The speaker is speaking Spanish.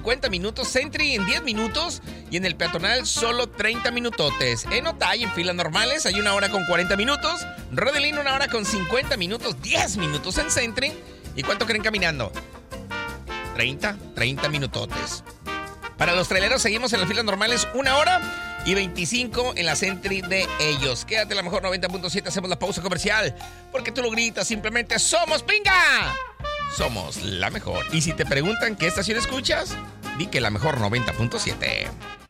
50 minutos, Sentry en 10 minutos y en el peatonal solo 30 minutotes. En Otay, en filas normales, hay 1 hora con 40 minutos. Rodelín, 1 hora con 50 minutos, 10 minutos en Sentry. ¿Y cuánto creen caminando? 30 minutotes. Para los traileros seguimos en las filas normales 1 hora y 25 en la Sentry de ellos. Quédate en la mejor 90.7, hacemos la pausa comercial. Porque tú lo gritas, simplemente ¡somos Pinga! Somos la mejor. Y si te preguntan qué estación escuchas, di que la mejor 90.7.